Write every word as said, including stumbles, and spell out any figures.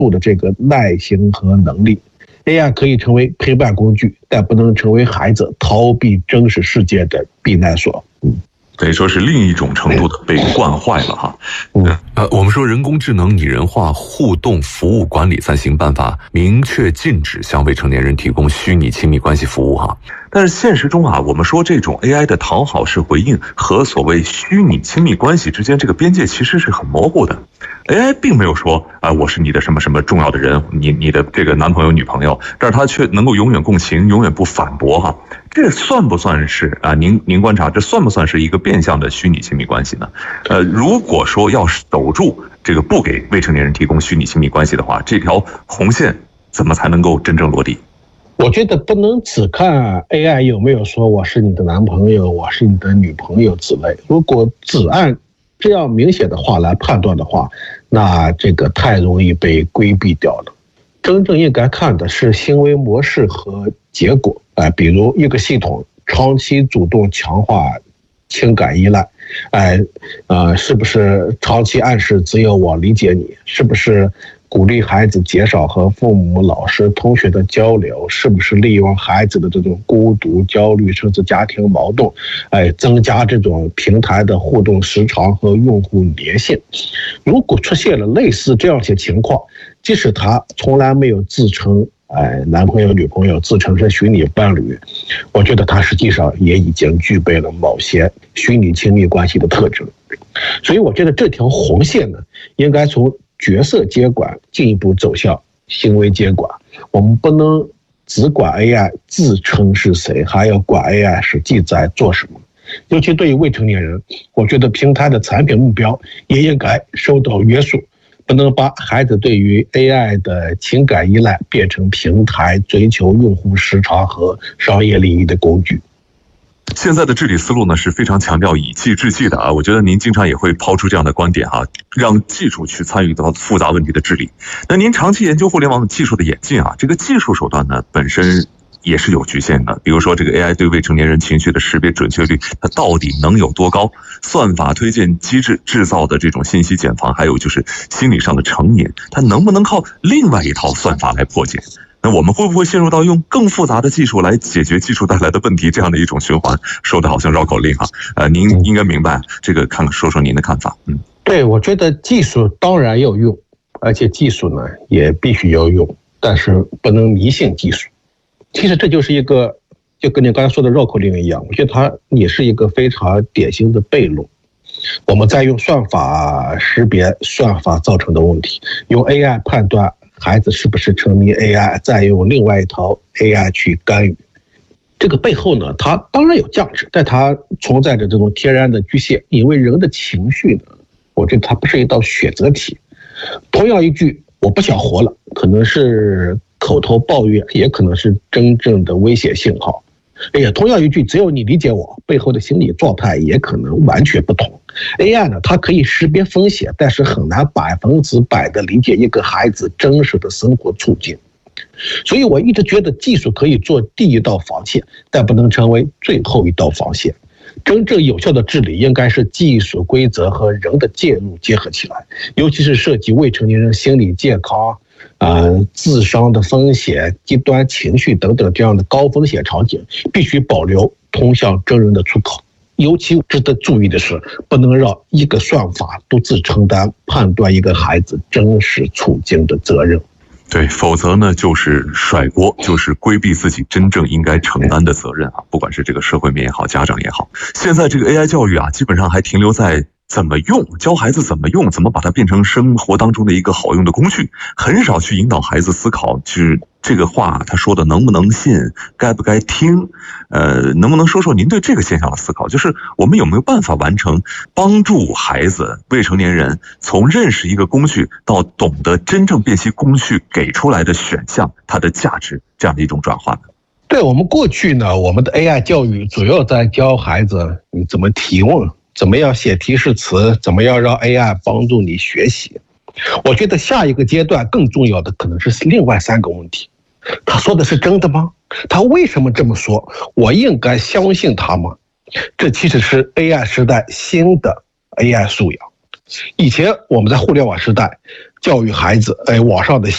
度的这个耐心和能力。A I 可以成为陪伴工具，但不能成为孩子逃避真实世界的避难所。嗯， 可以说是另一种程度的被惯坏了哈。 嗯， 呃，我们说人工智能拟人化互动服务管理暂行办法明确禁止向未成年人提供虚拟亲密关系服务哈。 但是现实中啊，我们说这种 A I 的讨好式回应和所谓虚拟亲密关系之间这个边界其实是很模糊的。A I 并没有说啊、呃，我是你的什么什么重要的人，你你的这个男朋友女朋友，但是他却能够永远共情，永远不反驳哈。这算不算是啊、呃？您您观察，这算不算是一个变相的虚拟亲密关系呢？呃，如果说要守住这个不给未成年人提供虚拟亲密关系的话，这条红线怎么才能够真正落地？ 我觉得不能只看 A I 有没有说我是你的男朋友，我是你的女朋友之类。如果只按这样明显的话来判断的话，那这个太容易被规避掉了。真正应该看的是行为模式和结果。哎、呃，比如一个系统长期主动强化情感依赖，哎，呃，是不是长期暗示只有我理解你？是不是鼓励孩子减少和父母、老师、同学的交流？是不是利用孩子的这种孤独、焦虑，甚至家庭矛盾，哎，增加这种平台的互动时长和用户粘性？如果出现了类似这样些情况，即使他从来没有自称哎男朋友、女朋友，自称是虚拟伴侣，我觉得他实际上也已经具备了某些虚拟亲密关系的特征。所以我觉得这条红线呢，应该从角色监管进一步走向行为监管。我们不能只管 A I 自称是谁，还要管 A I 实际在做什么。尤其对于未成年人，我觉得平台的产品目标也应该受到约束，不能把孩子对于 A I 的情感依赖变成平台追求用户时长和商业利益的工具。 现在的治理思路呢是非常强调以技治技的啊，我觉得您经常也会抛出这样的观点啊，让技术去参与到复杂问题的治理。那您长期研究互联网技术的演进啊，这个技术手段呢本身也是有局限的，比如说这个 A I 对未成年人情绪的识别准确率，它到底能有多高？算法推荐机制制造的这种信息茧房，还有就是心理上的成瘾，它能不能靠另外一套算法来破解？那我们会不会陷入到用更复杂的技术来解决技术带来的问题这样的一种循环？说的好像绕口令哈，呃，您应该明白这个，看说说您的看法。嗯， 对，我觉得技术当然要用，而且技术呢也必须要用，但是不能迷信技术。其实这就是一个，就跟你刚才说的绕口令一样，我觉得它也是一个非常典型的悖论。我们在用算法识别算法造成的问题，用 A I 判断孩子是不是沉迷 A I， 再用另外一套 A I 去干预。这个背后呢，它当然有价值，但它存在着这种天然的局限，因为人的情绪呢，我觉得它不是一道选择题。同样一句我不想活了，可能是口头抱怨，也可能是真正的危险信号。哎呀，同样一句只有你理解我，背后的心理状态也可能完全不同。A I 呢，它可以识别风险，但是很难百分之百的理解一个孩子真实的生活处境。所以我一直觉得技术可以做第一道防线，但不能成为最后一道防线。真正有效的治理应该是技术规则和人的介入结合起来，尤其是涉及未成年人心理健康、呃，自伤的风险、极端情绪等等这样的高风险场景，必须保留通向真人的出口。尤其值得注意的是，不能让一个算法独自承担判断一个孩子真实处境的责任。 对，否则呢就是甩锅，就是规避自己真正应该承担的责任啊！不管是这个社会面也好，家长也好，现在这个 A I 教育啊，基本上还停留在怎么用，教孩子怎么用，怎么把它变成生活当中的一个好用的工具，很少去引导孩子思考，就是这个话他说的能不能信，该不该听，呃，能不能说说您对这个现象的思考？就是我们有没有办法完成帮助孩子、未成年人从认识一个工具到懂得真正辨析工具给出来的选项它的价值这样的一种转化呢？ 对，我们过去呢，我们的 A I 教育主要在教孩子你怎么提问，怎么样写提示词，怎么样让 A I 帮助你学习。我觉得下一个阶段更重要的可能是另外三个问题：他说的是真的吗？他为什么这么说？我应该相信他吗？这其实是 A I 时代新的 A I 素养。以前我们在互联网时代教育孩子，哎，网上的